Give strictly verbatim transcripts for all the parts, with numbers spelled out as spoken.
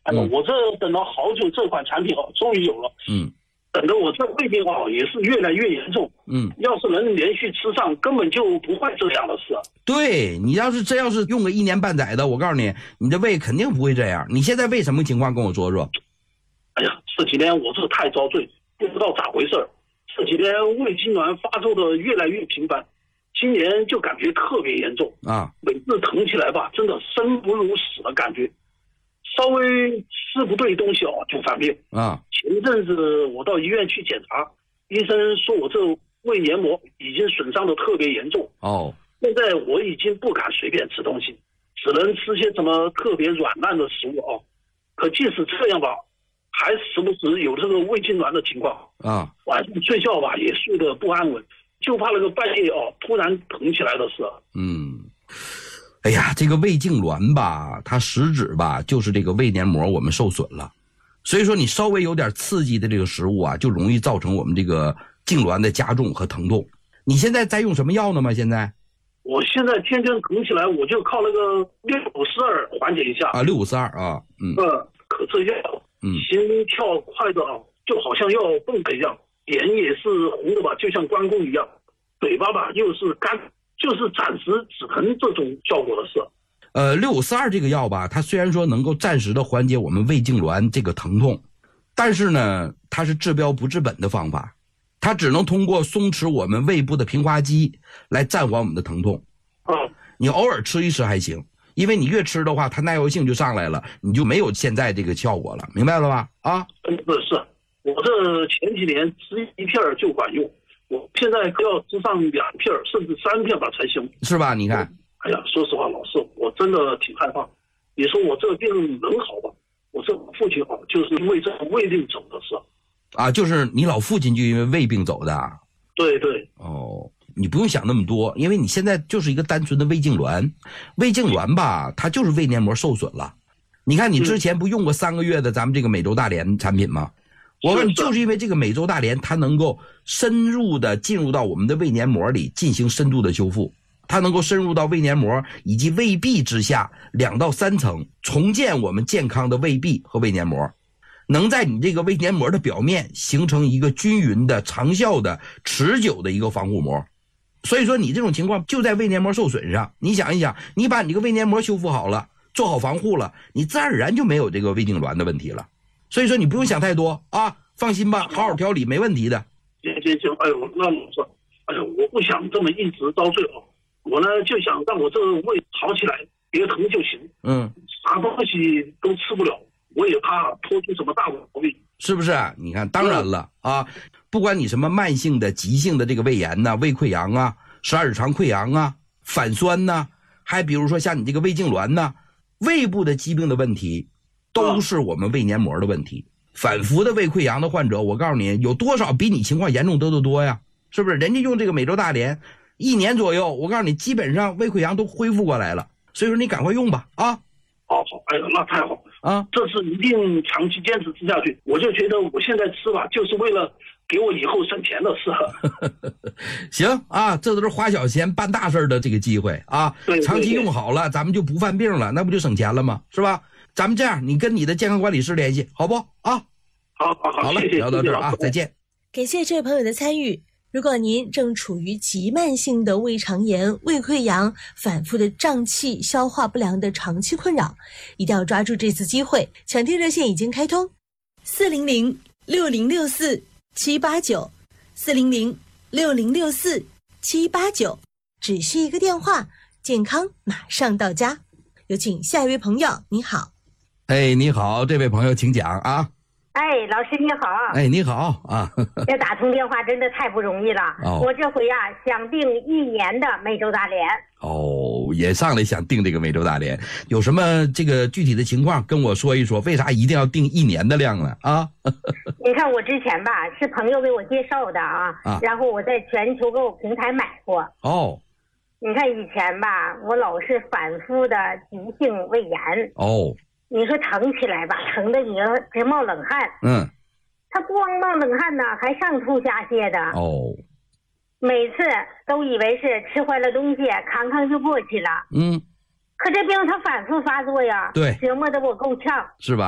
哎呀，我这等了好久，这款产品哦，终于有了。 嗯， 等的我这胃病哦也是越来越严重。 嗯， 要是能连续吃上，根本就不会这样的事。 对，你要是真要是用个一年半载的，我告诉你，你的胃肯定不会这样。你现在胃什么情况？跟我说说。 哎呀，这几天我是太遭罪，不知道咋回事。这几天胃痉挛发作的越来越频繁，今年就感觉特别严重啊， 每次疼起来吧，真的生不如死的感觉。稍微吃不对东西哦，就犯病啊。 前一阵子我到医院去检查，医生说我这胃黏膜已经损伤的特别严重。 哦， 现在我已经不敢随便吃东西，只能吃些什么特别软烂的食物哦。可即使这样吧，还时不时有这个胃痉挛的情况啊。 晚上睡觉吧也睡得不安稳，就怕那个半夜哦突然疼起来的事。 嗯。哎呀，这个胃痉挛吧，它实质吧就是这个胃黏膜我们受损了，所以说你稍微有点刺激的这个食物啊，就容易造成我们这个痉挛的加重和疼痛。你现在在用什么药呢吗？现在？ 我现在天天疼起来，我就靠那个六五四二缓解一下啊，六五四二啊，嗯， 呃，可这药， 嗯， 心跳快的啊，就好像要蹦的一样，脸也是红的吧，就像关公一样，嘴巴吧又是干。就是暂时止疼这种效果的事。 呃，六五四二这个药吧，它虽然说能够暂时的缓解我们胃痉挛这个疼痛，但是呢，它是治标不治本的方法，它只能通过松弛我们胃部的平滑肌来暂缓我们的疼痛。 嗯， 你偶尔吃一吃还行，因为你越吃的话，它耐药性就上来了，你就没有现在这个效果了，明白了吧？啊， 嗯，是，我这前几年吃一片就管用。我现在要吃上两片甚至三片吧才行， 是吧？你看， 哎呀，说实话，老师，我真的挺害怕。你说我这个病能好吧？我这父亲啊，就是因为这个胃病走的事。 啊，就是你老父亲就因为胃病走的。 对对。 哦，你不用想那么多，因为你现在就是一个单纯的胃痉挛，胃痉挛吧，它就是胃黏膜受损了。你看你之前不用过三个月的咱们这个美洲大连产品吗？我问你，就是因为这个美洲大连它能够深入的进入到我们的胃黏膜里进行深度的修复，它能够深入到胃黏膜以及胃壁之下两到三层，重建我们健康的胃壁和胃黏膜，能在你这个胃黏膜的表面形成一个均匀的、长效的、持久的一个防护膜。所以说你这种情况就在胃黏膜受损上，你想一想，你把你这个胃黏膜修复好了，做好防护了，你自然而然就没有这个胃痉挛的问题了。所以说你不用想太多啊，放心吧，好好调理没问题的。 行行行，哎呦，那老师，哎呦，我不想这么一直遭罪哦，我呢就想让我这个胃好起来，别疼就行。 嗯， 啥东西都吃不了，我也怕拖出什么大毛病， 是不是？你看，当然了啊，不管你什么慢性的、急性的这个胃炎呐、胃溃疡啊、十二指肠溃疡啊、反酸呐，还比如说像你这个胃痉挛呐，胃部的疾病的问题，都是我们胃黏膜的问题。反复的胃溃疡的患者，我告诉你，有多少比你情况严重得多多呀？是不是？人家用这个美洲大连，一年左右，我告诉你，基本上胃溃疡都恢复过来了。所以说你赶快用吧，啊！ 好好，哎呀，那太好啊！ 这次一定长期坚持吃下去。我就觉得我现在吃吧，就是为了给我以后省钱的事。 行啊，这都是花小钱办大事的这个机会啊！ 对对对， 长期用好了，咱们就不犯病了，那不就省钱了吗？是吧？咱们这样，你跟你的健康管理师联系，好不啊？ 好好好， 好了， 谢谢聊到这儿啊，再见。 感谢这位朋友的参与。如果您正处于急慢性的胃肠炎、胃溃疡、反复的胀气、消化不良的长期困扰，一定要抓住这次机会。抢听热线已经开通，四零零六零六四七八九，四零零六零六四七八九，只需一个电话，健康马上到家。有请下一位朋友，你好。 哎，你好，这位朋友请讲啊。 哎，老师你好。 哎，你好啊。 这打通电话真的太不容易了。 哦、 我这回啊想订一年的美洲大连。 哦，也上来想订这个美洲大连，有什么这个具体的情况跟我说一说？为啥一定要订一年的量呢？啊？ 你看我之前吧是朋友给我介绍的啊，啊然后我在全球购物平台买过。 哦。 你看以前吧，我老是反复的急性胃炎。 哦。 你说疼起来吧，疼得你直冒冷汗。 嗯， 他不光冒冷汗呢，还上吐下泻的。 哦， 每次都以为是吃坏了东西，康康就过去了。 嗯， 可这病它反复发作呀， 对， 折磨得我够呛。 是吧？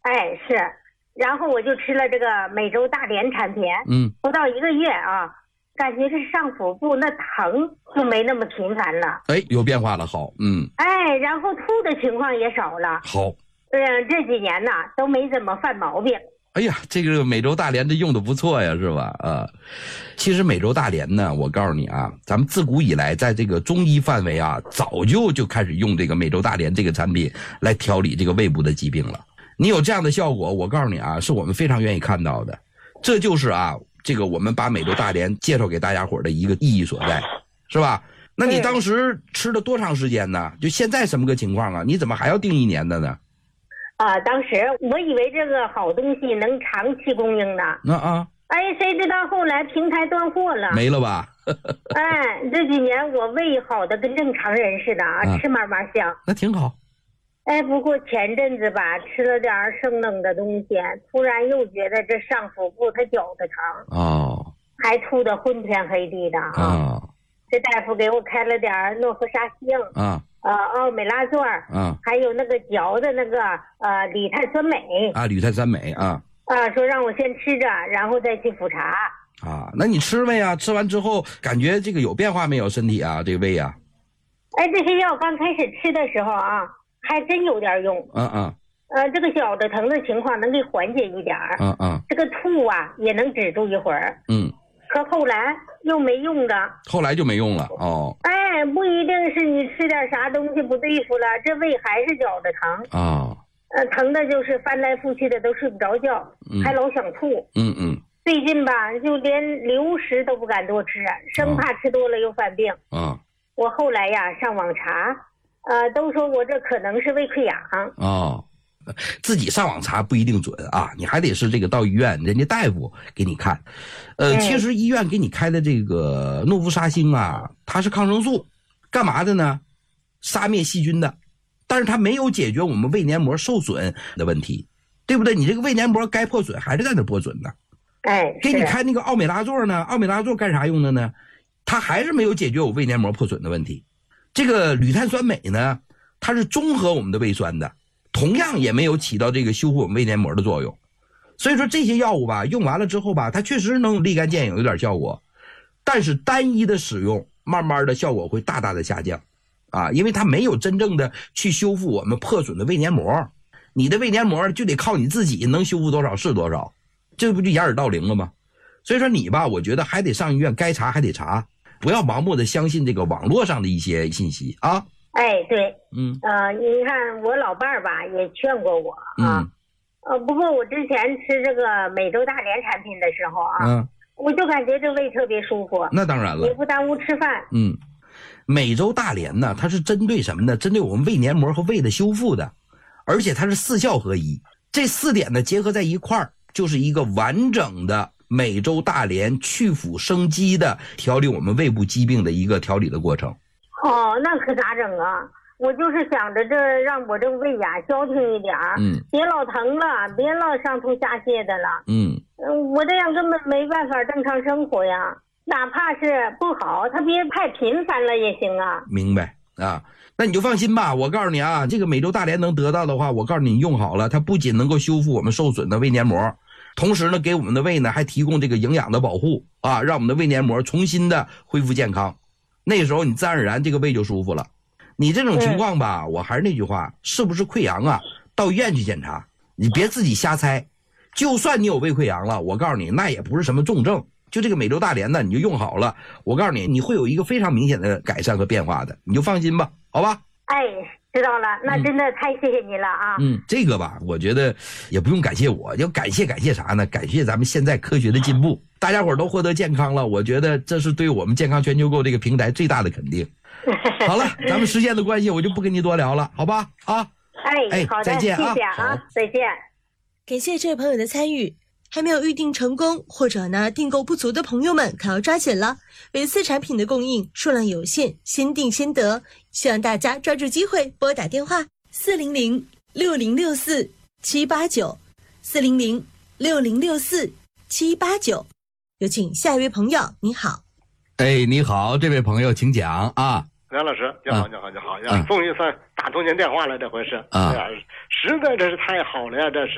哎，是。然后我就吃了这个美洲大连产品， 嗯， 不到一个月啊，感觉这上腹部那疼就没那么频繁了。 哎，有变化了，好，嗯。 哎，然后吐的情况也少了。 好。 嗯，这几年呢都没怎么犯毛病。 哎呀，这个美洲大连这用的不错呀，是吧？啊，其实美洲大连呢，我告诉你啊，咱们自古以来在这个中医范围啊，早就就开始用这个美洲大连这个产品来调理这个胃部的疾病了。你有这样的效果，我告诉你啊，是我们非常愿意看到的。这就是啊，这个我们把美洲大连介绍给大家伙的一个意义所在，是吧？那你当时吃了多长时间呢？就现在什么个情况啊？你怎么还要订一年的呢？ 啊，当时我以为这个好东西能长期供应呢。 啊啊！ 哎，谁知道后来平台断货了， 没了吧？ 哎，这几年我胃好的跟正常人似的啊，啊吃嘛嘛香。 那挺好。 哎，不过前阵子吧，吃了点生冷的东西，突然又觉得这上腹部它绞得疼。 哦。 还吐得昏天黑地的啊。 哦。 这大夫给我开了点诺氟沙星。 啊。 呃，奥美拉唑儿， 啊， 还有那个嚼的那个呃铝碳酸镁啊，铝碳酸镁啊， 啊，说让我先吃着，然后再去复查啊。那你吃没呀？吃完之后感觉这个有变化没有？身体啊，这个胃啊？ 哎，这些药刚开始吃的时候啊，还真有点用。 嗯嗯。 呃，这个小的疼的情况能给缓解一点儿。 嗯嗯。 这个吐啊也能止住一会儿。 嗯。 可后来又没用的。 后来就没用了哦。 哎，不一定是你吃点啥东西不对付了，这胃还是绞着疼啊、哦。 呃，疼的就是翻来覆去的都睡不着觉，嗯、还老想吐。 嗯嗯。 最近吧，就连流食都不敢多吃，生怕吃多了又犯病。 啊、哦。 我后来呀上网查，呃，都说我这可能是胃溃疡。 哦。自己上网查不一定准啊，你还得是这个到医院，人家大夫给你看。呃，其实医院给你开的这个诺氟沙星啊，它是抗生素，干嘛的呢？杀灭细菌的，但是它没有解决我们胃黏膜受损的问题，对不对？你这个胃黏膜该破损还是在那破损呢。 哎， 给你开那个奥美拉唑呢？奥美拉唑干啥用的呢？它还是没有解决我胃黏膜破损的问题。这个铝碳酸镁呢，它是中和我们的胃酸的。同样也没有起到这个修复我们胃黏膜的作用，所以说这些药物吧，用完了之后吧，它确实能立竿见影，有点效果，但是单一的使用，慢慢的效果会大大的下降，啊，因为它没有真正的去修复我们破损的胃黏膜，你的胃黏膜就得靠你自己，能修复多少是多少，这不就掩耳盗铃了吗？所以说你吧，我觉得还得上医院，该查还得查，不要盲目的相信这个网络上的一些信息啊。 哎，对， 嗯， 呃，你看我老伴儿吧也劝过我啊，嗯、呃，不过我之前吃这个美洲大连产品的时候啊，嗯，我就感觉这胃特别舒服， 那当然了， 也不耽误吃饭。 嗯，美洲大连呢，它是针对什么呢？针对我们胃黏膜和胃的修复的，而且它是四效合一，这四点呢结合在一块儿，就是一个完整的美洲大连去腐生肌的调理我们胃部疾病的一个调理的过程。 哦，那可咋整啊？我就是想着这让我这胃呀消停一点儿，嗯，别老疼了，别老上吐下泻的了，嗯，我这样根本没办法正常生活呀。哪怕是不好，它别太频繁了也行啊。 明白啊？那你就放心吧，我告诉你啊，这个美洲大连能得到的话，我告诉你，你用好了，它不仅能够修复我们受损的胃黏膜，同时呢，给我们的胃呢还提供这个营养的保护啊，让我们的胃黏膜重新的恢复健康。那时候你自然而然这个胃就舒服了。你这种情况吧，我还是那句话，是不是溃疡啊？到医院去检查，你别自己瞎猜。就算你有胃溃疡了，我告诉你，那也不是什么重症。就这个美洲大连呢，你就用好了，我告诉你，你会有一个非常明显的改善和变化的，你就放心吧，好吧？ 哎，知道了，那真的太谢谢你了啊。 嗯，这个吧，我觉得也不用感谢我，要感谢感谢啥呢？感谢咱们现在科学的进步，大家伙都获得健康了，我觉得这是对我们健康全球购这个平台最大的肯定。好了，咱们时间的关系，我就不跟你多聊了，好吧？啊， 哎，好的， 再见啊， 谢谢啊，再见。 感谢这位朋友的参与。还没有预定成功或者呢订购不足的朋友们可要抓紧了，每次产品的供应数量有限，先订先得，希望大家抓住机会拨打电话四零零六零六四七八九 四零零六零六四七八九。有请下一位朋友，你好。 哎，你好，这位朋友请讲啊。 梁老师，你好，你好，你好呀！终于算打通您电话了，这回是啊，实在这是太好了呀，这是。